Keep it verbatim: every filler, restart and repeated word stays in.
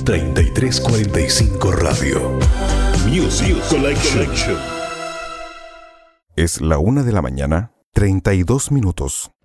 treinta y tres cuarenta y cinco Radio. Music Collection. Es la una de la mañana, treinta y dos minutos.